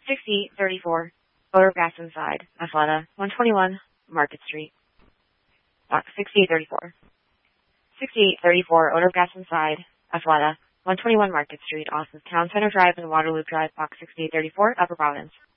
6834, odor of gas inside, Athleta, 121 Market Street. Box 6834. 6834, odor of gas inside, Athleta, 121 Market Street, Austin's Town Center Drive and Waterloo Drive, Box 6834, Upper Providence.